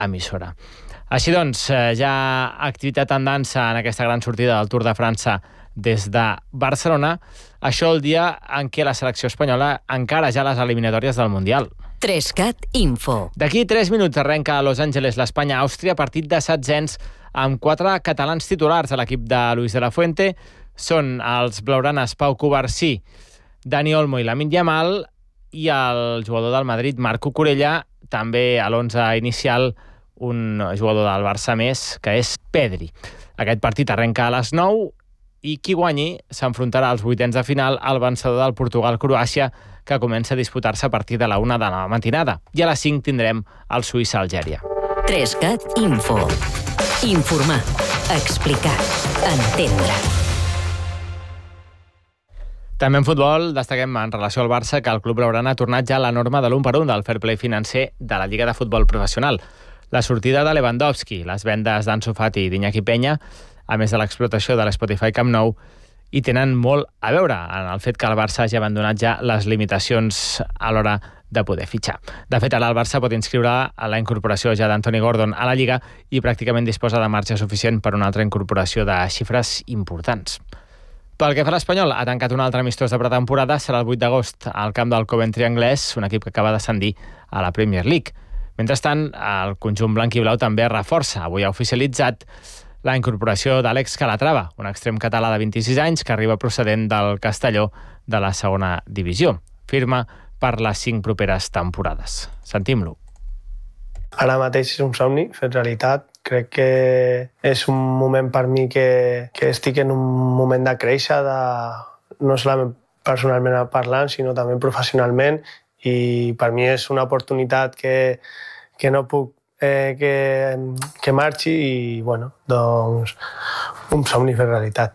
emissora. Així doncs, ja activitat en dansa en aquesta gran sortida del Tour de França des de Barcelona. Això el dia en què la selecció espanyola encara ja les eliminatòries del Mundial. 3CAT Info. D'aquí 3 minuts arrenca a Los Angeles l'Espanya-Àustria, partit de setzents amb 4 catalans titulars a l'equip de Luis de la Fuente. Són els blaugranes Pau Covarsí, Dani Olmo i Lamine Yamal, i el jugador del Madrid, Marc Cucurella, també a l'11 inicial un jugador del Barça més, que és Pedri. Aquest partit arrenca a les 9 i qui guanyi s'enfrontarà als vuitens de final al vencedor del Portugal-Croàcia, que comença a disputar-se a partir de la 1 de la matinada. I a les 5 tindrem el Suïssa-Algèria. 3CAT Info. Informar, explicar, entendre. També en futbol destaquem en relació al Barça que el club blaugrana ha tornat ja a la norma de l'1-1 del fair play financer de la Lliga de Futbol Professional. La sortida de Lewandowski, les vendes d'Ansu Fati i d'Iñaki Peña, a més de l'explotació de l'Spotify Camp Nou, i tenen molt a veure en el fet que el Barça hagi abandonat ja les limitacions a l'hora de poder fitxar. De fet, ara el Barça pot inscriure a la incorporació ja d'Anthony Gordon a la Lliga i pràcticament disposa de marge suficient per una altra incorporació de xifres importants. Pel que fa a l'Espanyol, ha tancat un altre amistós de pretemporada, serà el 8 d'agost al camp del Coventry anglès, un equip que acaba d'ascendir a la Premier League. Mentrestant, el conjunt blanc i blau també es reforça. Avui ha oficialitzat la incorporació d'Àlex Calatrava, un extrem català de 26 anys que arriba procedent del Castelló de la segona divisió. Firma per les 5 properes temporades. Sentim-lo. Ara mateix és un somni fet realitat. Crec que és un moment per mi que estic en un moment de créixer, no solament personalment parlant, sinó també professionalment, i per mi és una oportunitat que no puc que marxi i, bueno, doncs, un somni fer realitat.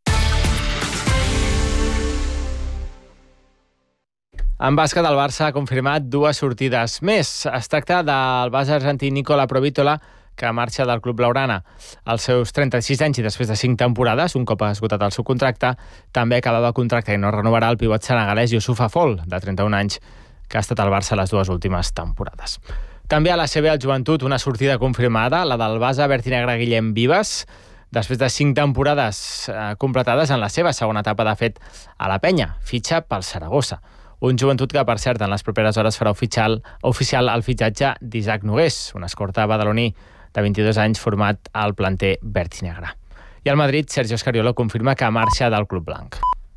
En bàsquet, el Barça ha confirmat 2 sortides més. Es tracta del base argentí Nicola Provítola, que marxa del club blaugrana. Als seus 36 anys i després de 5 temporades, un cop ha esgotat el seu contracte, també acabava contracte i no renovarà el pivot senegalès Youssouf Afol, de 31 anys, que ha estat al Barça les 2 últimes temporades. També a la CB al Joventut una sortida confirmada, la del base vertinegre Guillem Vives, després de 5 temporades completades en la seva segona etapa, de fet, a la Penya, fitxa pel Saragossa. Un Joventut que, per cert, en les properes hores farà oficial el fitxatge d'Isaac Nogués, un escorta badaloní de 22 anys format al planter vertinegre. I al Madrid, Sergio Scariolo confirma que marxa del club blanc.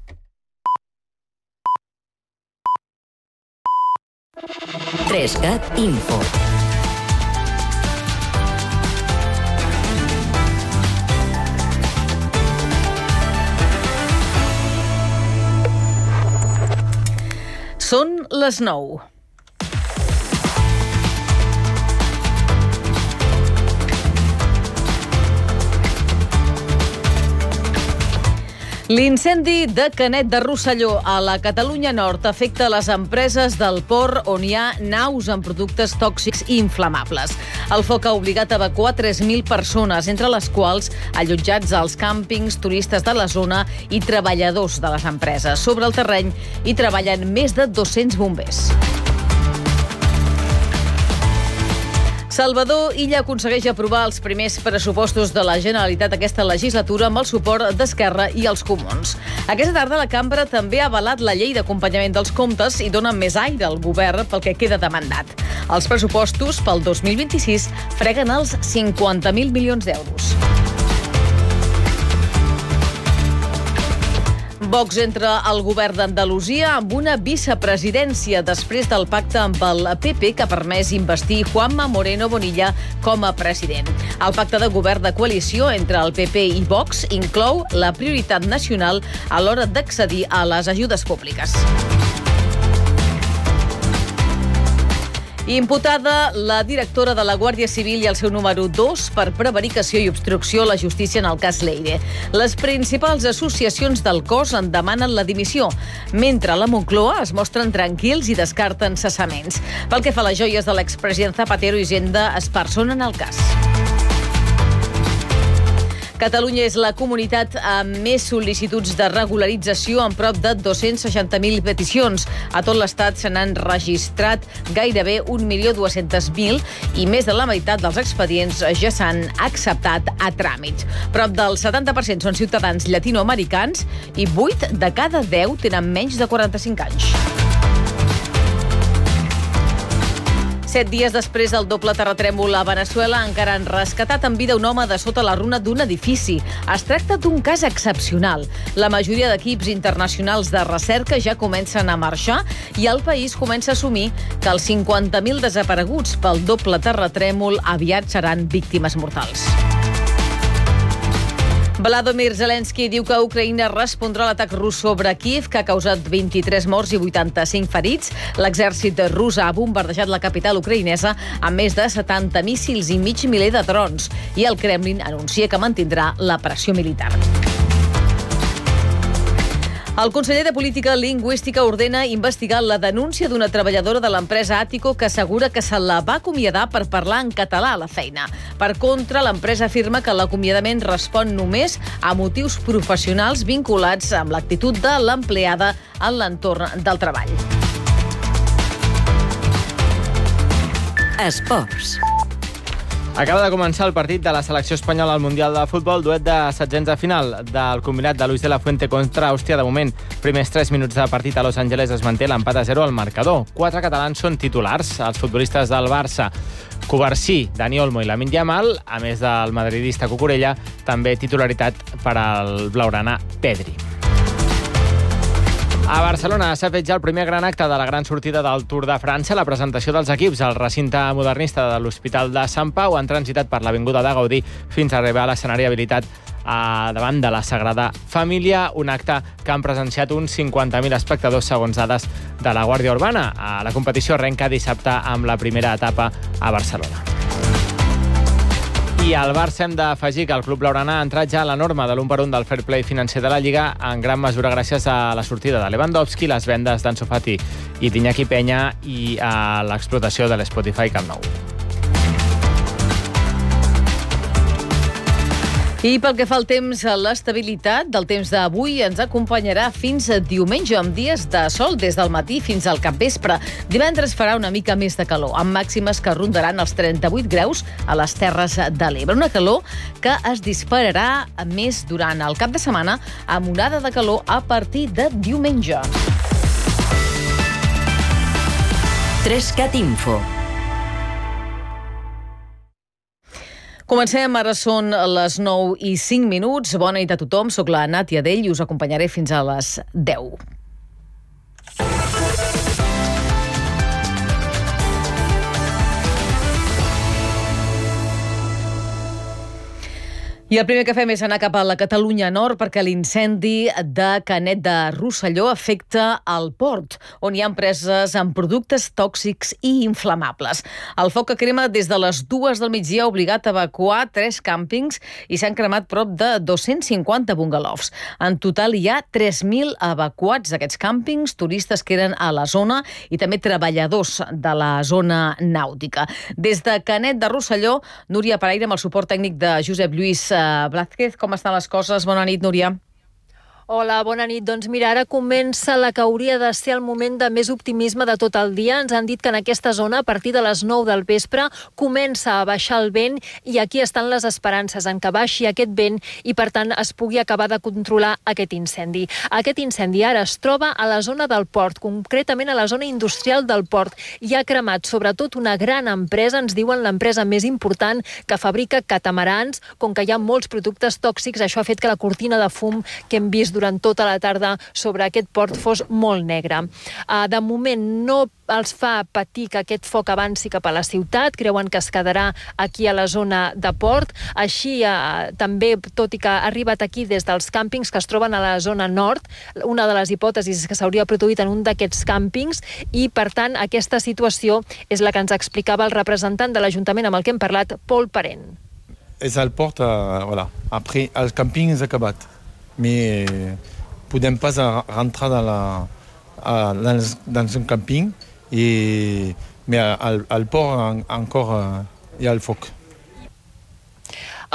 3CAT Info. Són les 9. L'incendi de Canet de Rosselló a la Catalunya Nord afecta les empreses del port on hi ha naus amb productes tòxics i inflamables. El foc ha obligat a evacuar 3.000 persones, entre les quals allotjats als càmpings, turistes de la zona i treballadors de les empreses. Sobre el terreny hi treballen més de 200 bombers. Salvador Illa aconsegueix aprovar els primers pressupostos de la Generalitat aquesta legislatura amb el suport d'Esquerra i els Comuns. Aquesta tarda la cambra també ha avalat la llei d'acompanyament dels comptes i dona més aire al govern pel que queda de mandat. Els pressupostos pel 2026 freguen els 50.000 milions d'euros. Vox entra al govern d'Andalusia amb una vicepresidència després del pacte amb el PP que ha permès investir Juanma Moreno Bonilla com a president. El pacte de govern de coalició entre el PP i Vox inclou la prioritat nacional a l'hora d'accedir a les ajudes públiques. Imputada la directora de la Guàrdia Civil i el seu número 2 per prevaricació i obstrucció a la justícia en el cas Leire. Les principals associacions del cos en demanen la dimissió, mentre a la Moncloa es mostren tranquils i descarten cessaments. Pel que fa a les joies de l'expresident Zapatero, Hisenda es personen al cas. Catalunya és la comunitat amb més sol·licituds de regularització, amb prop de 260.000 peticions. A tot l'Estat se n'han registrat gairebé 1.200.000 i més de la meitat dels expedients ja s'han acceptat a tràmit. Prop del 70% són ciutadans llatinoamericans i 8 de cada 10 tenen menys de 45 anys. 7 dies després del doble terratrèmol a Veneçuela encara han rescatat amb vida un home de sota la runa d'un edifici. Es tracta d'un cas excepcional. La majoria d'equips internacionals de recerca ja comencen a marxar i el país comença a assumir que els 50.000 desapareguts pel doble terratrèmol aviat seran víctimes mortals. Volodymyr Zelensky diu que Ucraïna respondrà a l'atac rus sobre Kíev, que ha causat 23 morts i 85 ferits. L'exèrcit rus ha bombardejat la capital ucraïnesa amb més de 70 míssils i mig miler de drons. I el Kremlin anuncia que mantindrà la pressió militar. El conseller de Política Lingüística ordena investigar la denúncia d'una treballadora de l'empresa Àtico que assegura que se la va acomiadar per parlar en català a la feina. Per contra, l'empresa afirma que l'acomiadament respon només a motius professionals vinculats amb l'actitud de l'empleada en l'entorn del treball. Esports. Acaba de començar el partit de la selecció espanyola al Mundial de Futbol, duet de setzents de final del combinat de Luis de la Fuente contra Àustria. De moment, primers 3 minuts de partit a Los Angeles es manté l'empat a 0 al marcador. 4 catalans són titulars, els futbolistes del Barça, Cubarsí, Dani Olmo i Lamine Yamal, a més del madridista Cucurella, també titularitat per al blaugrana Pedri. A Barcelona s'ha fet ja el primer gran acte de la gran sortida del Tour de França, la presentació dels equips al recinte modernista de l'Hospital de Sant Pau. Han transitat per l'Avinguda de Gaudí fins a arribar a l'escenari habilitat davant de la Sagrada Família, un acte que han presenciat uns 50.000 espectadors segons dades de la Guàrdia Urbana. La competició arrenca dissabte amb la primera etapa a Barcelona. I al Barça hem d'afegir que el club blaugrana ha entrat ja a la norma de l'1-1 del fair play financer de la Lliga, en gran mesura gràcies a la sortida de Lewandowski, les vendes d'Ansu Fati i d'Iñaki Peña i a l'explotació de l'Spotify Camp Nou. I pel que fa al temps, l'estabilitat del temps d'avui ens acompanyarà fins a diumenge, amb dies de sol des del matí fins al capvespre. Divendres farà una mica més de calor, amb màximes que rondaran els 38 graus a les Terres de l'Ebre. Una calor que es dispararà més durant el cap de setmana, amb onada de calor a partir de diumenge. 3CAT Info. Comencem, ara són les 9:05. Bona nit a tothom, soc la Nàtia Dell i us acompanyaré fins a les 10. I el primer que fem és anar cap a la Catalunya Nord perquè l'incendi de Canet de Rosselló afecta el port, on hi ha empreses amb productes tòxics i inflamables. El foc que crema des de les 2 del migdia ha obligat a evacuar 3 càmpings i s'han cremat prop de 250 bungalows. En total hi ha 3.000 evacuats d'aquests càmpings, turistes que eren a la zona i també treballadors de la zona nàutica. Des de Canet de Rosselló, Núria Paraire, amb el suport tècnic de Josep Lluís Blázquez. Com estan les coses? Bona nit, Núria. Hola, bona nit. Doncs mira, ara comença la que hauria de ser el moment de més optimisme de tot el dia. Ens han dit que en aquesta zona, a partir de les 9 del vespre, comença a baixar el vent i aquí estan les esperances en que baixi aquest vent i, per tant, es pugui acabar de controlar aquest incendi. Aquest incendi ara es troba a la zona del port, concretament a la zona industrial del port. Hi ha cremat sobretot una gran empresa, ens diuen l'empresa més important que fabrica catamarans. Com que hi ha molts productes tòxics, això ha fet que la cortina de fum que hem vist durant tota la tarda sobre aquest port fos molt negre. De moment no els fa patir que aquest foc avanci cap a la ciutat, creuen que es quedarà aquí a la zona de port. Així, també, tot i que ha arribat aquí des dels càmpings que es troben a la zona nord, una de les hipòtesis és que s'hauria produït en un d'aquests càmpings i, per tant, aquesta situació és la que ens explicava el representant de l'Ajuntament amb el que hem parlat, Paul Parent. És el port, voilà. Après, el càmping és acabat. Mais podem pas rentrer dans un camping mais al port encore hi ha el foc.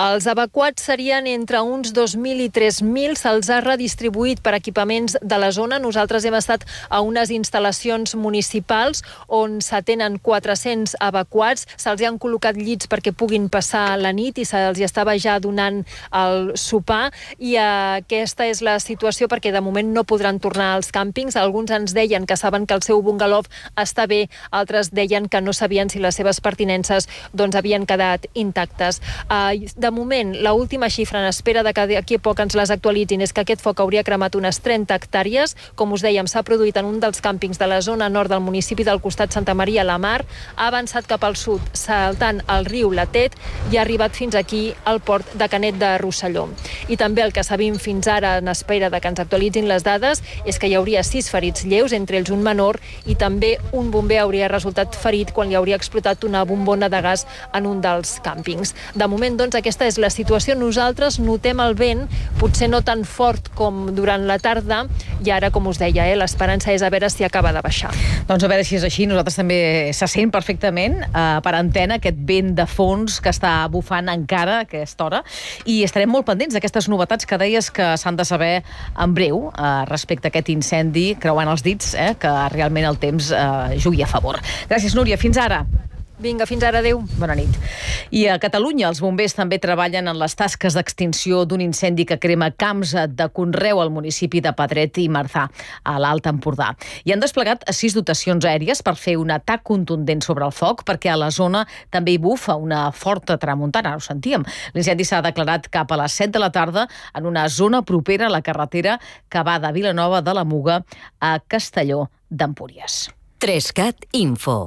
Els evacuats serien entre uns 2.000 i 3.000. Se'ls ha redistribuït per equipaments de la zona. Nosaltres hem estat a unes instal·lacions municipals on s'atenen 400 evacuats. Se'ls han col·locat llits perquè puguin passar la nit i se'ls estava ja donant el sopar. I aquesta és la situació perquè de moment no podran tornar als càmpings. Alguns ens deien que saben que el seu bungalov està bé, altres deien que no sabien si les seves pertinences havien quedat intactes. De moment, l'última xifra en espera de que d'aquí a poc ens les actualitzin és que aquest foc hauria cremat unes 30 hectàrees. Com us dèiem, s'ha produït en un dels càmpings de la zona nord del municipi del costat Santa Maria la Mar, ha avançat cap al sud, saltant el riu Latet i ha arribat fins aquí al port de Canet de Rosselló. I també el que sabim fins ara en espera de que ens actualitzin les dades és que hi hauria 6 ferits lleus, entre ells un menor, i també un bomber hauria resultat ferit quan li hauria explotat una bombona de gas en un dels càmpings. De moment, doncs, aquesta és la situació. Nosaltres notem el vent, potser no tan fort com durant la tarda, i ara, com us deia, l'esperança és a veure si acaba de baixar. Doncs a veure si és així. Nosaltres també se sent perfectament per antena aquest vent de fons que està bufant encara a aquesta hora, i estarem molt pendents d'aquestes novetats que deies que s'han de saber en breu respecte a aquest incendi, creuant els dits, que realment el temps jugui a favor. Gràcies, Núria. Fins ara. Vinga, fins ara, adéu. Bona nit. I a Catalunya els bombers també treballen en les tasques d'extinció d'un incendi que crema camps de conreu al municipi de Pedret i Marzà, a l'Alt Empordà. I han desplegat 6 dotacions aèries per fer un atac contundent sobre el foc, perquè a la zona també hi bufa una forta tramuntana, ho sentíem. L'incendi s'ha declarat cap a les 7 de la tarda en una zona propera a la carretera que va de Vilanova de la Muga a Castelló d'Empúries. 3CAT Info.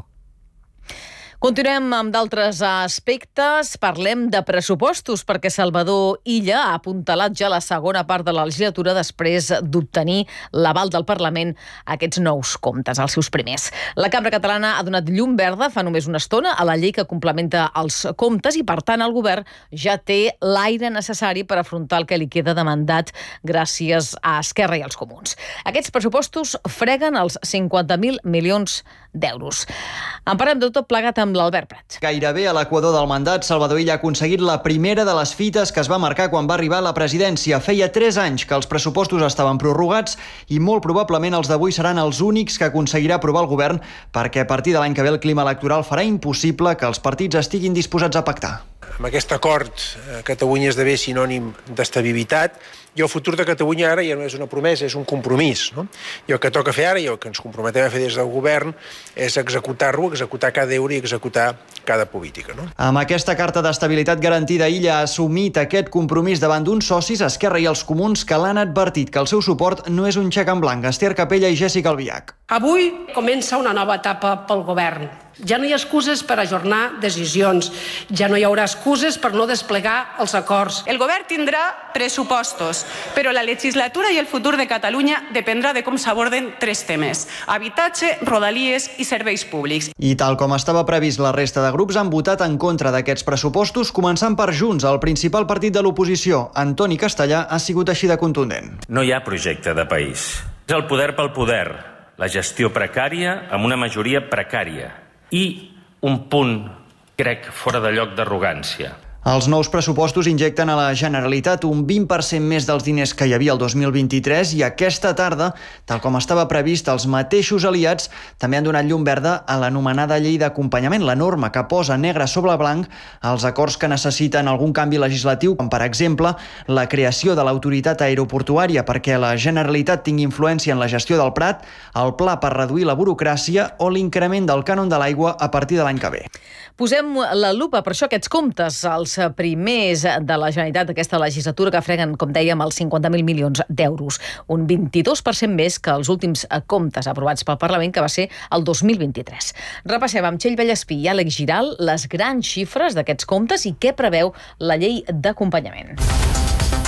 Continuem amb d'altres aspectes. Parlem de pressupostos, perquè Salvador Illa ha apuntalat ja la segona part de la legislatura després d'obtenir l'aval del Parlament a aquests nous comptes, els seus primers. La Cambra Catalana ha donat llum verda fa només una estona a la llei que complementa els comptes i, per tant, el govern ja té l'aire necessari per afrontar el que li queda de mandat gràcies a Esquerra i als Comuns. Aquests pressupostos freguen els 50.000 milions d'euros. En parlem de tot plegat amb l'Albert Prat. Gairebé a l'equador del mandat, Salvador Illa ha aconseguit la primera de les fites que es va marcar quan va arribar a la presidència. Feia 3 anys que els pressupostos estaven prorrogats i molt probablement els d'avui seran els únics que aconseguirà aprovar el govern, perquè a partir de l'any que ve el clima electoral farà impossible que els partits estiguin disposats a pactar. Amb aquest acord, Catalunya esdevé sinònim d'estabilitat, i el futur de Catalunya ara ja no és una promesa, és un compromís, no? I el que toca fer ara, i el que ens comprometem a fer des del govern, és executar-lo, executar cada euro i executar cada política, no? Amb aquesta carta d'estabilitat garantida, Illa ha assumit aquest compromís davant d'uns socis, Esquerra i els Comuns, que l'han advertit que el seu suport no és un xec en blanc. Esther Capella i Jèssica Albiach. Avui comença una nova etapa pel govern. Ja no hi ha excuses per ajornar decisions, ja no hi haurà excuses per no desplegar els acords. El govern tindrà pressupostos, però la legislatura i el futur de Catalunya dependrà de com s'aborden 3 temes: habitatge, rodalies i serveis públics. I tal com estava previst, la resta de grups han votat en contra d'aquests pressupostos, començant per Junts, el principal partit de l'oposició. Antoni Castellà ha sigut així de contundent. No hi ha projecte de país. És el poder pel poder, la gestió precària amb una majoria precària i un punt, crec, fora de lloc d'arrogància. Els nous pressupostos injecten a la Generalitat un 20% més dels diners que hi havia el 2023 i aquesta tarda, tal com estava previst, els mateixos aliats també han donat llum verda a l'anomenada llei d'acompanyament, la norma que posa negre sobre blanc els acords que necessiten algun canvi legislatiu, com per exemple la creació de l'autoritat aeroportuària perquè la Generalitat tingui influència en la gestió del Prat, el pla per reduir la burocràcia o l'increment del cànon de l'aigua a partir de l'any que ve. Posem la lupa, per això, aquests comptes, els primers de la Generalitat d'aquesta legislatura, que freguen, com dèiem, els 50.000 milions d'euros. Un 22% més que els últims comptes aprovats pel Parlament, que va ser el 2023. Repassem amb Txell Vallespí i Àlex Giral les grans xifres d'aquests comptes i què preveu la llei d'acompanyament.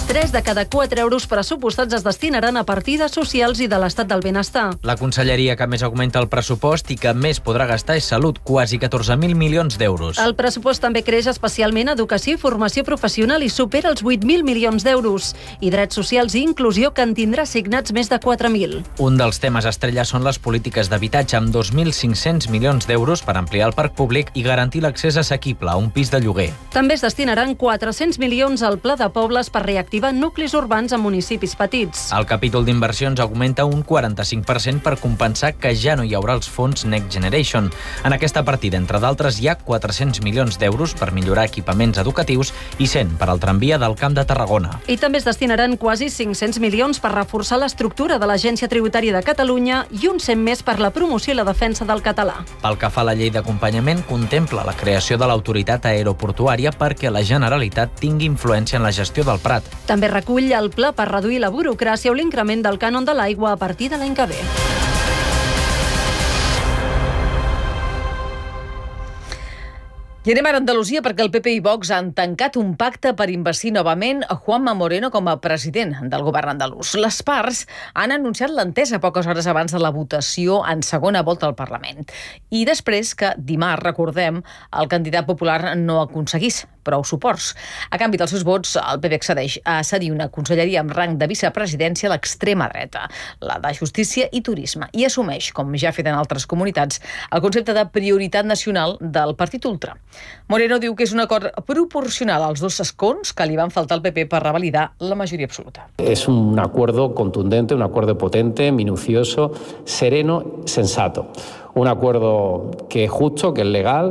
3 de cada 4 euros pressupostats es destinaran a partides socials i de l'estat del benestar. La conselleria que més augmenta el pressupost i que més podrà gastar és Salut, quasi 14.000 milions d'euros. El pressupost també creix especialment educació i formació professional i supera els 8.000 milions d'euros. I drets socials i inclusió, que en tindrà assignats més de 4.000. Un dels temes estrella són les polítiques d'habitatge, amb 2.500 milions d'euros per ampliar el parc públic i garantir l'accés assequible a un pis de lloguer. També es destinaran 400 milions al Pla de Pobles per reactivar nuclis urbans a municipis petits. El capítol d'inversions augmenta un 45% per compensar que ja no hi haurà els fons Next Generation. En aquesta partida, entre d'altres, hi ha 400 milions d'euros per millorar equipaments educatius i 100 per al tramvia del Camp de Tarragona. I també es destinaran quasi 500 milions per reforçar l'estructura de l'Agència Tributària de Catalunya i uns 100 més per la promoció i la defensa del català. Pel que fa a la llei d'acompanyament, contempla la creació de l'autoritat aeroportuària perquè la Generalitat tingui influència en la gestió del Prat. També recull el pla per reduir la burocràcia o l'increment del cànon de l'aigua a partir de l'any que ve. I anem ara a Andalusia perquè el PP i Vox han tancat un pacte per investir novament a Juanma Moreno com a president del govern andalús. Les parts han anunciat l'entesa poques hores abans de la votació en segona volta al Parlament. I després que dimarts, recordem, el candidat popular no aconseguís prou suports. A canvi dels seus vots, el PP accedeix a cedir una conselleria amb rang de vicepresidència a l'extrema dreta, la de Justícia i Turisme, i assumeix, com ja ha fet en altres comunitats, el concepte de prioritat nacional del partit ultra. Moreno diu que és un acord proporcional als 2 escons que li van faltar al PP per revalidar la majoria absoluta. Es un acuerdo contundente, un acuerdo potente, minucioso, sereno, sensato. Un acuerdo que es justo, que es legal.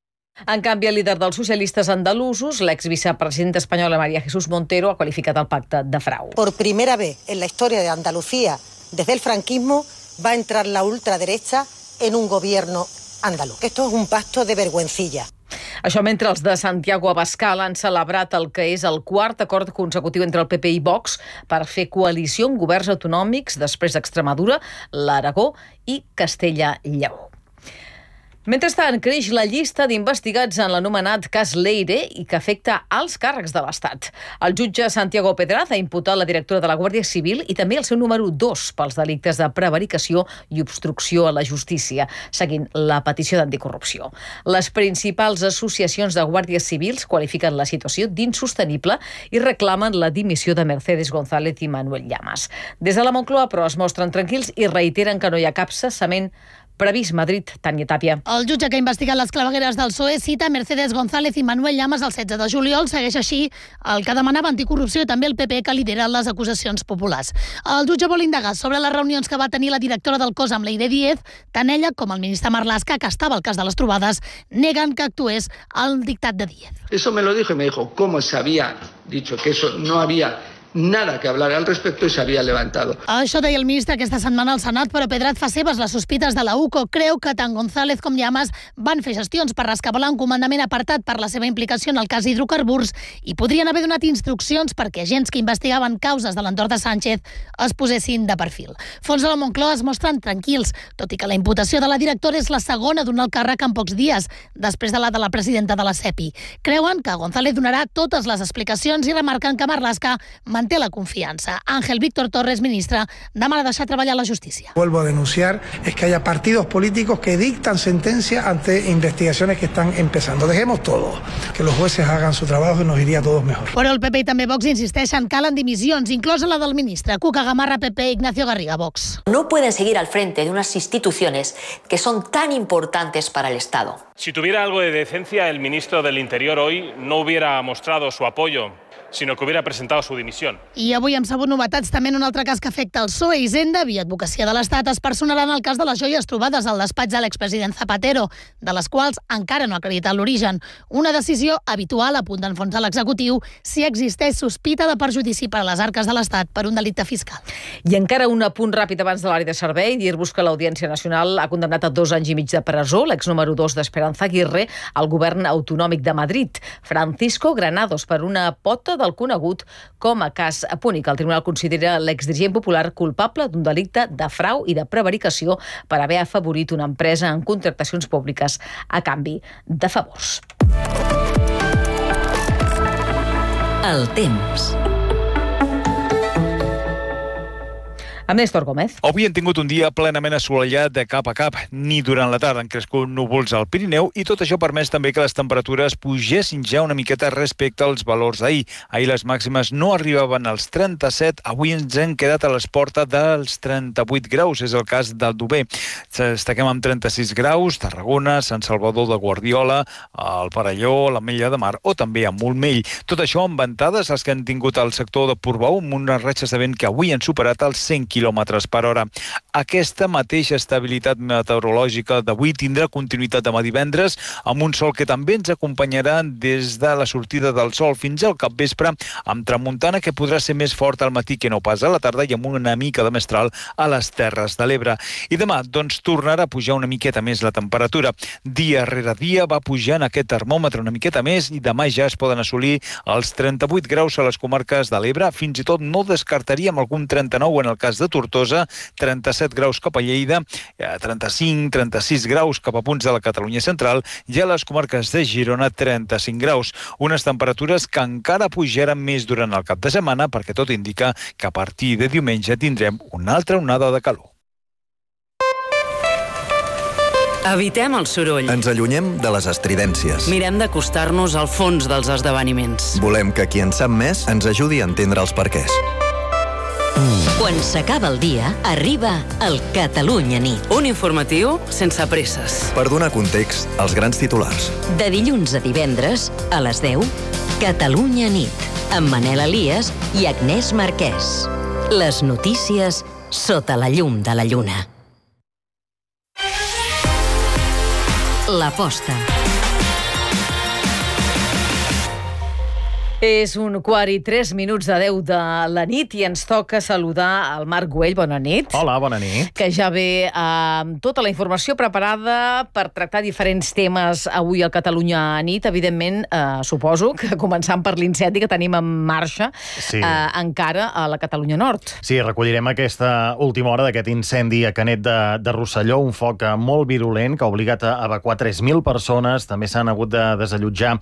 En canvi, el líder dels socialistes andalusos, l'exvicepresidenta espanyola María Jesús Montero, ha qualificat el pacte de frau. Por primera vez en la historia de Andalucía, desde el franquismo, va a entrar la ultraderecha en un gobierno andaluz. Esto es un pacto de vergüencilla. Això mentre els de Santiago Abascal han celebrat el que és el 4 acord consecutiu entre el PP i Vox per fer coalició amb governs autonòmics després d'Extremadura, l'Aragó i Castella-Lleó. Mentrestant, creix la llista d'investigats en l'anomenat cas Leire i que afecta als càrrecs de l'Estat. El jutge Santiago Pedraz ha imputat la directora de la Guàrdia Civil i també el seu número 2 pels delictes de prevaricació i obstrucció a la justícia, seguint la petició d'anticorrupció. Les principals associacions de guàrdies civils qualifiquen la situació d'insostenible i reclamen la dimissió de Mercedes González i Manuel Llamas. Des de la Moncloa, però, es mostren tranquils i reiteren que no hi ha cap cessament previst. Madrid, Tània Tàpia. El jutge que ha investigat les clavegueres del PSOE cita Mercedes González i Manuel Llamas el 16 de juliol. Segueix així el que demanava anticorrupció i també el PP, que lidera les acusacions populars. El jutge vol indagar sobre les reunions que va tenir la directora del cos amb Leire Díez. Tant ella com el ministre Marlaska, que estava al cas de les trobades, neguen que actués al dictat de Díez. Eso me lo dijo y me dijo cómo se había dicho que eso no había nada que hablar al respecto y se havia levantado. Això deia el ministre aquesta setmana al Senat, però Pedraz fa seves les sospites de la UCO. Creu que tant González com Llamas van fer gestions per rescabalar un comandament apartat per la seva implicació en el cas hidrocarburs i podrien haver donat instruccions perquè agents que investigaven causes de l'entorn de Sánchez es posessin de perfil. Fons de la Moncloa es mostren tranquils, tot i que la imputació de la directora és la segona d'un alt càrrec en pocs dies, després de la presidenta de la CEPI. Creuen que González donarà totes les explicacions i remarquen que Marlaska manté la confianza. Ángel Víctor Torres, ministra, demana deixar treballar la justícia. Vuelvo a denunciar es que haya partidos políticos que dictan sentencia ante investigaciones que están empezando. Dejemos todo, que los jueces hagan su trabajo y nos iría a todos mejor. Però el PP i també Vox insisteixen que calen dimissions, inclosa la del ministre. Cuca Gamarra, PP, Ignacio Garriga, Vox. No pueden seguir al frente de unas instituciones que son tan importantes para el Estado. Si tuviera algo de decencia, el ministro del Interior hoy no hubiera mostrado su apoyo, sinó que hubiera presentado su dimisión. I avui hem sabut novetats també en un altre cas que afecta el PSOE. Hisenda, via Advocacia de l'Estat, es personarà en el cas de les joies trobades al despatx de l'expresident Zapatero, de les quals encara no ha acreditat l'origen. Una decisió habitual a punt d'enfonsar l'executiu si existeix sospita de perjudici per a les arques de l'Estat per un delicte fiscal. I encara un apunt ràpid abans de l'hora de servei, dir-vos que l'Audiència Nacional ha condemnat a 2 anys i mig de presó l'ex número 2 d'Esperanza Aguirre al govern autonòmic de Madrid, Francisco Granados, per una pota del conegut com a cas Púnic. El tribunal considera l'exdirigent popular culpable d'un delicte de frau i de prevaricació per haver afavorit una empresa en contractacions públiques a canvi de favors. El temps. Amb Néstor Gómez. Avui hem tingut un dia plenament assolellat de cap a cap. Ni durant la tarda han crescut núvols al Pirineu i tot això ha permès també que les temperatures pugessin ja una miqueta respecte als valors d'ahir. Ahir les màximes no arribaven als 37, avui ens hem quedat a les portes dels 38 graus, és el cas d'Aldover. Destaquem amb 36 graus, Tarragona, Sant Salvador de Guardiola, el Perelló, l'Ametlla de Mar o també a Montmell. Tot això amb ventades les que han tingut al sector de Portbou, amb unes ratxes de vent que avui han superat els 100 km per hora. Aquesta mateixa estabilitat meteorològica d'avui tindrà continuïtat demà divendres, amb un sol que també ens acompanyarà des de la sortida del sol fins al capvespre, amb tramuntana que podrà ser més fort al matí que no pas a la tarda i amb una mica de mestral a les Terres de l'Ebre. I demà, doncs, tornarà a pujar una miqueta més la temperatura. Dia rere dia va pujant aquest termòmetre una miqueta més i demà ja es poden assolir els 38 graus a les comarques de l'Ebre. Fins i tot no descartaríem algun 39 en el cas de Tortosa, 37 graus cap a Lleida, 35, 36 graus cap a punts de la Catalunya central i a les comarques de Girona 35 graus. Unes temperatures que encara pujaran més durant el cap de setmana perquè tot indica que a partir de diumenge tindrem una altra onada de calor. Evitem el soroll. Ens allunyem de les estridències. Mirem d'acostar-nos al fons dels esdeveniments. Volem que qui en sap més ens ajudi a entendre els perquès. Quan s'acaba el dia, arriba el Catalunya Nit. Un informatiu sense presses. Per donar context als grans titulars. De dilluns a divendres, a les 10, Catalunya Nit, amb Manel Elias i Agnès Marquès. Les notícies sota la llum de la lluna. L'aposta. És 1:03 de la nit i ens toca saludar el Marc Güell. Bona nit. Hola, bona nit. Que ja ve amb tota la informació preparada per tractar diferents temes avui al Catalunya Nit. Evidentment, suposo que començant per l'incendi que tenim en marxa encara a la Catalunya Nord. Sí, recollirem aquesta última hora d'aquest incendi a Canet de Rosselló, un foc molt virulent que ha obligat a evacuar 3.000 persones. També s'han hagut de desallotjar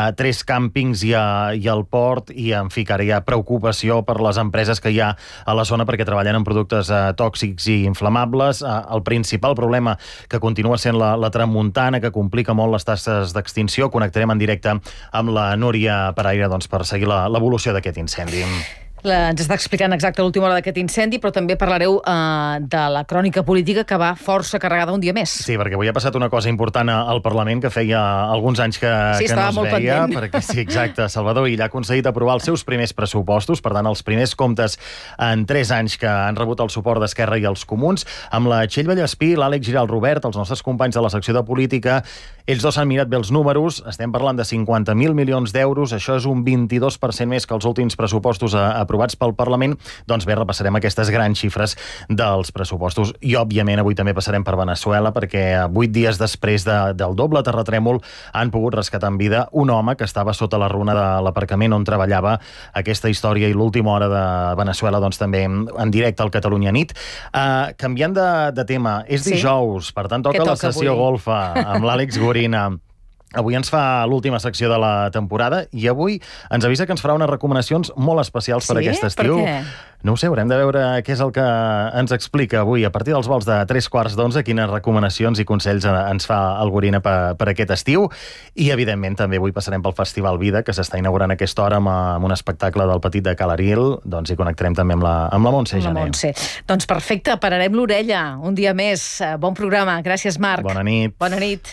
3 càmpings i al port i, en fi, que ara hi ha preocupació per les empreses que hi ha a la zona perquè treballen en productes tòxics i inflamables. El principal problema que continua sent la tramuntana, que complica molt les tasques d'extinció. Connectarem en directe amb la Núria Paraire per seguir l'evolució d'aquest incendi. Ens està explicant exacte l'última hora d'aquest incendi, però també parlareu de la crònica política que va força carregada un dia més. Sí, perquè avui ha passat una cosa important al Parlament que feia alguns anys que no es veia. Perquè, sí, exacte. Salvador Illa ha aconseguit aprovar els seus primers pressupostos, per tant, els primers comptes en 3 anys que han rebut el suport d'Esquerra i els Comuns. Amb la Txell Vallespí, l'Àlex Giral Robert, els nostres companys de la secció de política, ells dos han mirat bé els números. Estem parlant de 50.000 milions d'euros. Això és un 22% més que els últims pressupostos aprovats pel Parlament. Doncs bé, repassarem aquestes grans xifres dels pressupostos. I, òbviament, avui també passarem per Veneçuela, perquè 8 dies després del doble terratrèmol han pogut rescatar en vida un home que estava sota la runa de l'aparcament on treballava. Aquesta història i l'última hora de Veneçuela, doncs també en directe al Catalunya Nit. Canviant de tema, és dijous, per tant toca la sessió golfa amb l'Àlex Gorina. Avui ens fa l'última secció de la temporada i avui ens avisa que ens farà unes recomanacions molt especials per aquest estiu. Per què? No ho sé, haurem de veure què és el que ens explica avui. A partir dels vols de 11:45, quines recomanacions i consells ens fa el Gorina per aquest estiu. I, evidentment, també avui passarem pel Festival Vida, que s'està inaugurant a aquesta hora amb un espectacle del Petit de Calaril. Doncs hi connectarem també amb la Montse Janer. Doncs perfecte, pararem l'orella un dia més. Bon programa. Gràcies, Marc. Bona nit. Bona nit.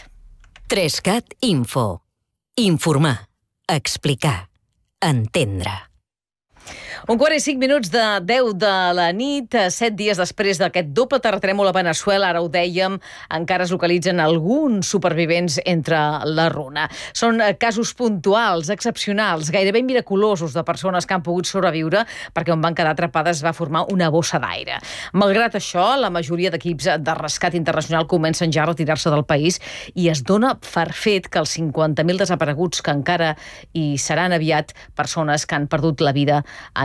3CAT Info. Informar, explicar, entendre. 1:45 de 10 de la nit, 7 dies després d'aquest doble terratrèmol a Veneçuela, ara ho dèiem, encara es localitzen alguns supervivents entre la runa. Són casos puntuals, excepcionals, gairebé miraculosos de persones que han pogut sobreviure perquè on van quedar atrapades va formar una bossa d'aire. Malgrat això, la majoria d'equips de rescat internacional comencen ja a retirar-se del país i es dona per fet que els 50.000 desapareguts que encara hi seran aviat persones que han perdut la vida en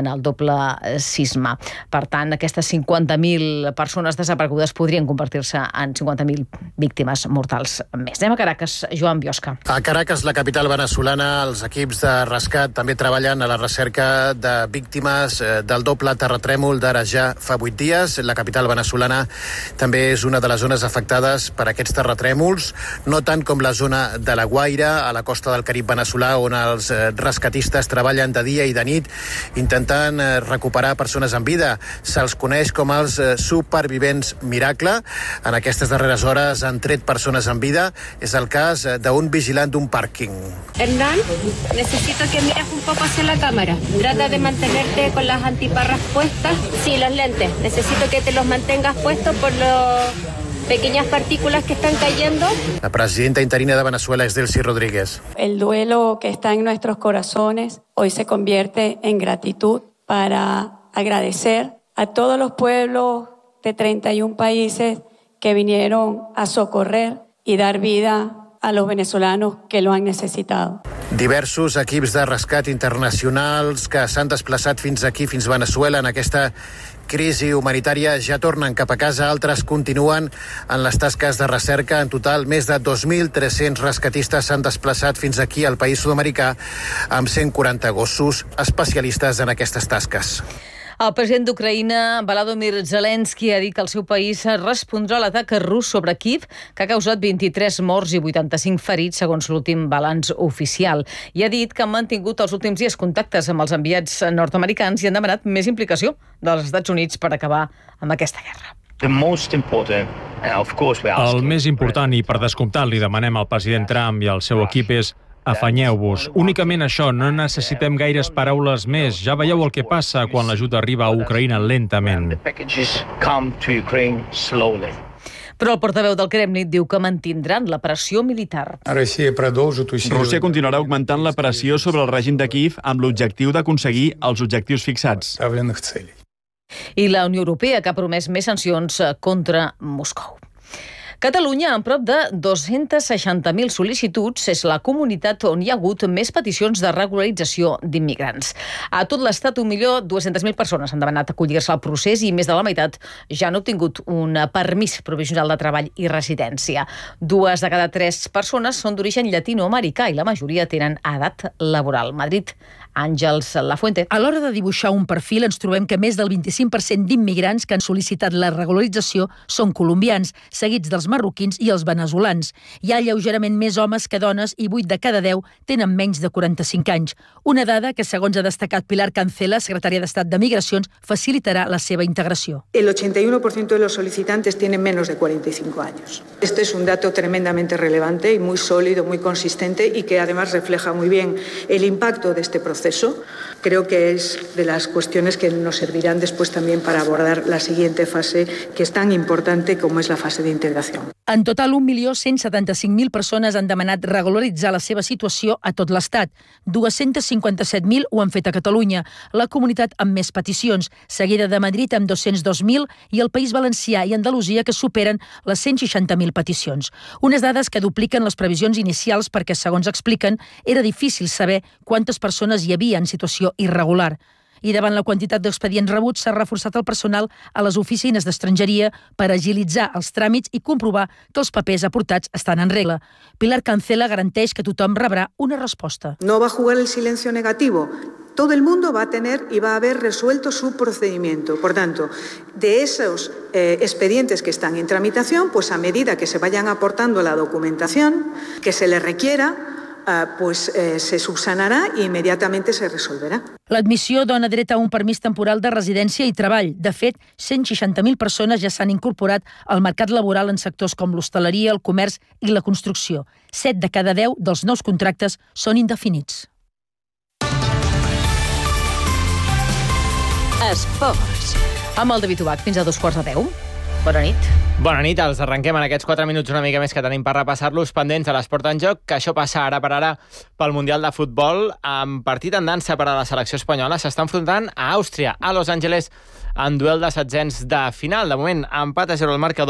el doble sisme. Per tant, aquestes 50.000 persones desaparegudes podrien convertir-se en 50.000 víctimes mortals més. Anem a Caracas, Joan Biosca. A Caracas, la capital venezolana, els equips de rescat també treballen a la recerca de víctimes del doble terratrèmol d'ara ja fa 8 dies. La capital venezolana també és una de les zones afectades per aquests terratrèmols, no tant com la zona de La Guaira, a la costa del Carib venezolà, on els rescatistes treballen de dia i de nit intentant recuperar persones en vida. Se'ls coneix com els supervivents miracle. En aquestes darreres hores han tret persones en vida. És el cas d'un vigilant d'un pàrquing. Hernán, necesito que mires un poco hacia la cámara. Trata de mantenerte con las antiparras puestas. Sí, los lentes. Necesito que te los mantengas puestos por las pequeñas partículas que están cayendo. La presidenta interina de Venezuela es Delcy Rodríguez. El duelo que está en nuestros corazones hoy se convierte en gratitud para agradecer a todos los pueblos de 31 países que vinieron a socorrer y dar vida a los venezolanos que lo han necesitado. Diversos equips de rescat internacionals que s'han desplaçat fins aquí, fins Venezuela, en aquesta crisi humanitària, ja tornen cap a casa. Altres continuen en les tasques de recerca. En total, més de 2.300 rescatistes s'han desplaçat fins aquí al país sud-americà amb 140 gossos especialistes en aquestes tasques. El president d'Ucraïna, Volodymyr Zelensky, ha dit que el seu país respondrà a l'atac rus sobre Kíev, que ha causat 23 morts i 85 ferits, segons l'últim balanç oficial. I ha dit que han mantingut els últims dies contactes amb els enviats nord-americans i han demanat més implicació dels Estats Units per acabar amb aquesta guerra. El més important, i per descomptat li demanem al president Trump i al seu equip, és afanyeu-vos. Únicament això, no necessitem gaires paraules més. Ja veieu el que passa quan l'ajuda arriba a Ucraïna lentament. Però el portaveu del Kremlin diu que mantindran la pressió militar. Rússia continuarà augmentant la pressió sobre el règim de Kíev amb l'objectiu d'aconseguir els objectius fixats. I la Unió Europea, que ha promès més sancions contra Moscou. Catalunya, amb prop de 260.000 sol·licituds, és la comunitat on hi ha hagut més peticions de regularització d'immigrants. A tot l'Estat, 1.200.000 persones han demanat acollir-se al procés i més de la meitat ja han obtingut un permís provisional de treball i residència. 2 de cada 3 persones són d'origen llatinoamericà i la majoria tenen edat laboral. Madrid, Àngels Lafuente. A l'hora de dibuixar un perfil ens trobem que més del 25% d'immigrants que han sol·licitat la regularització són colombians, seguits dels marroquins i els veneçolans. Hi ha lleugerament més homes que dones i 8 de cada 10 tenen menys de 45 anys. Una dada que, segons ha destacat Pilar Cancela, secretària d'Estat de Migracions, facilitarà la seva integració. El 81% de los solicitantes tienen menos de 45 años. Este es un dato tremendamente relevante y muy sólido, muy consistente y que además refleja muy bien el impacto de este proceso. Creo que es de las cuestiones que nos servirán después también para abordar la siguiente fase, que es tan importante como es la fase de integración. En total, 1.175.000 persones han demanat regularitzar la seva situació a tot l'Estat. 257.000 ho han fet a Catalunya, la comunitat amb més peticions, seguida de Madrid amb 202.000 i el País Valencià i Andalusia, que superen les 160.000 peticions. Unes dades que dupliquen les previsions inicials perquè, segons expliquen, era difícil saber quantes persones hi havia en situació irregular. I davant la quantitat d'expedients rebuts s'ha reforçat el personal a les oficines d'estrangeria per agilitzar els tràmits i comprovar que els papers aportats estan en regla. Pilar Cancela garanteix que tothom rebrà una resposta. No va a jugar el silencio negativo. Todo el mundo va a tener y va a haber resuelto su procedimiento. Por tanto, de esos expedientes que están en tramitación, pues a medida que se vayan aportando la documentación que se le requiera, se subsanarà i immediatament se resolverà. L'admissió dona dret a un permís temporal de residència i treball. De fet, 160.000 persones ja s'han incorporat al mercat laboral en sectors com l'hostaleria, el comerç i la construcció. 7 de cada 10 dels nous contractes són indefinits. Esports. Amb el David Ubach, fins a 2:45. Bona nit. Bona nit, els arrenquem en aquests 4 minuts una mica més que tenim per repassar-los pendents de l'esport en joc, que això passa ara per ara pel Mundial de Futbol. Amb partit en dansa per a la selecció espanyola, s'està enfrontant a Àustria, a Los Angeles, en duel de setzents de final. De moment, empat a 0 el marcador,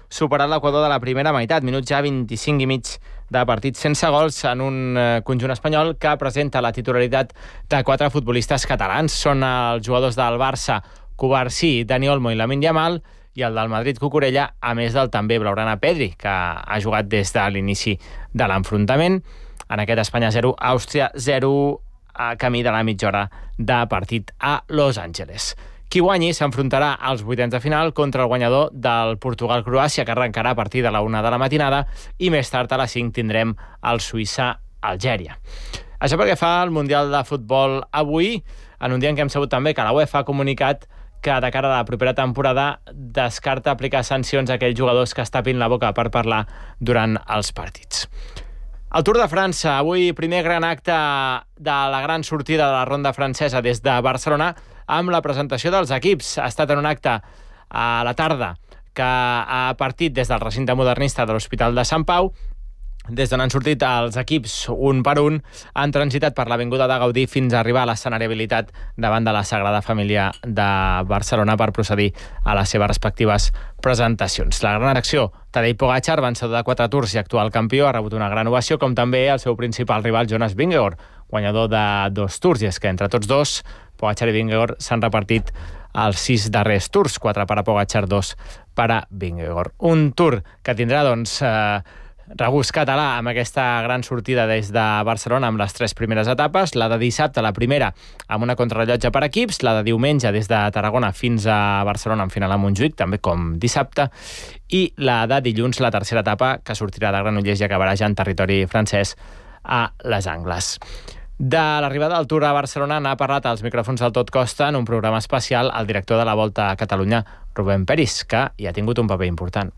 superat l'Equador de la primera meitat. Minuts ja 25 i mig de partit sense gols en un conjunt espanyol que presenta la titularitat de 4 futbolistes catalans. Són els jugadors del Barça, Cubarsí, Dani Olmo i Lamine Yamal, i el del Madrid, Cucurella, a més del també blaugrana Pedri, que ha jugat des de l'inici de l'enfrontament. En aquest Espanya 0, Àustria 0, a camí de la mitja hora de partit a Los Angeles. Qui guanyi s'enfrontarà als vuitens de final contra el guanyador del Portugal-Croàcia, que arrencarà a partir de la 1 de la matinada, i més tard a les 5 tindrem el Suïssa-Algèria. Això perquè fa el Mundial de Futbol avui, en un dia en què hem sabut també que la UEFA ha comunicat que de cara a la propera temporada descarta aplicar sancions a aquells jugadors que es tapin la boca per parlar durant els partits. El Tour de França, avui primer gran acte de la gran sortida de la ronda francesa des de Barcelona, amb la presentació dels equips. Ha estat en un acte a la tarda que ha partit des del recinte modernista de l'Hospital de Sant Pau. Des d'on han sortit els equips un per un, han transitat per l'Avinguda de Gaudí fins a arribar a l'escenari habilitat davant de la Sagrada Família de Barcelona per procedir a les seves respectives presentacions. La gran acció, Tadej Pogačar, vencedor de 4 tours i actual campió, ha rebut una gran ovació, com també el seu principal rival, Jonas Vingegaard, guanyador de 2 tours, i és que entre tots dos, Pogačar i Vingegaard, s'han repartit els 6 darrers tours, 4 per a Pogačar, 2 per a Vingegaard. Un tour que tindrà, doncs, regust català amb aquesta gran sortida des de Barcelona amb les 3 primeres etapes, la de dissabte, la primera, amb una contrarellotge per equips, la de diumenge des de Tarragona fins a Barcelona en final a Montjuïc, també com dissabte, i la de dilluns, la tercera etapa, que sortirà de Granollers i acabarà ja en territori francès a Les Angles. De l'arribada del Tour a Barcelona n'ha parlat als micròfons del Tot Costa en un programa especial el director de la Volta a Catalunya, Rubén Peris, que hi ha tingut un paper important.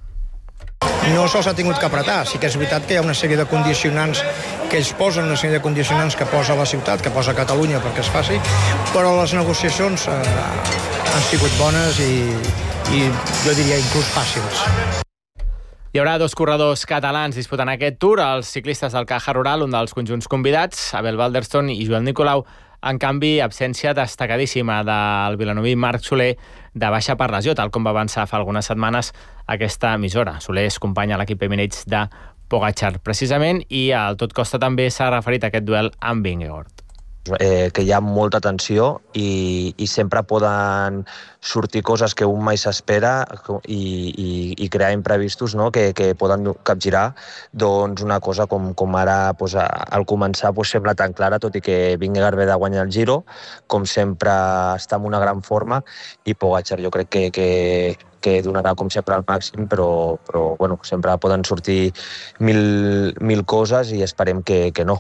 No se'ls ha tingut que apretar, sí que és veritat que hi ha una sèrie de condicionants que ells posen, una sèrie de condicionants que posa la ciutat, que posa Catalunya perquè es faci, però les negociacions han sigut bones i jo diria inclús fàcils. Hi haurà 2 corredors catalans disputant aquest Tour, els ciclistes del Caja Rural, un dels conjunts convidats, Abel Balderston i Joel Nicolau. En canvi, absència destacadíssima del vilanoví Marc Soler, de baixa per lesió, tal com va avançar fa algunes setmanes aquesta emissora. Soler és company a l'equip Emirates de Pogačar, precisament, i el Tot Costa també s'ha referit a aquest duel amb Vingegaard. Que hi ha molta tensió i sempre poden sortir coses que un mai s'espera i crear imprevistos, no? que poden capgirar doncs una cosa com ara doncs, al començar doncs, sembla tan clara, tot i que Vingegaard ve de guanyar el Giro, com sempre està en una gran forma, i Pogačar jo crec que donarà com sempre al màxim, però bueno, sempre poden sortir mil coses i esperem que no.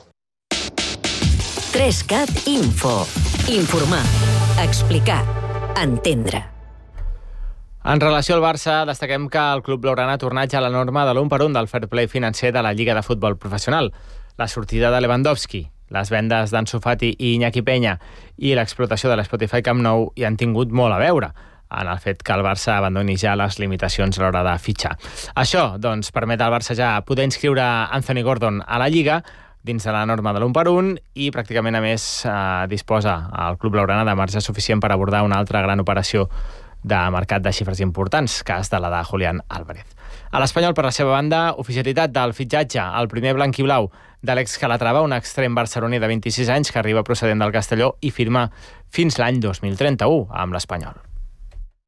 3CAT Info. Informar, explicar, entendre. En relació al Barça, destaquem que el club blaugrana ha tornat ja a la norma de l'1 per 1 del fair play financer de la Lliga de Futbol Professional. La sortida de Lewandowski, les vendes d'Ansu Fati i Iñaki Peña i l'explotació de l'Spotify Camp Nou hi han tingut molt a veure en el fet que el Barça abandoni ja les limitacions a l'hora de fitxar. Això, doncs, permet al Barça ja poder inscriure Anthony Gordon a la Lliga dins de la norma de l'1 per 1 i pràcticament, a més, disposa el club blaugrana de marge suficient per abordar una altra gran operació de mercat de xifres importants, cas de la de Julián Álvarez. A l'Espanyol, per la seva banda, oficialitat del fitxatge, el primer blanc i blau d'Àlex Calatrava, un extrem barceloní de 26 anys que arriba procedent del Castelló i firma fins l'any 2031 amb l'Espanyol.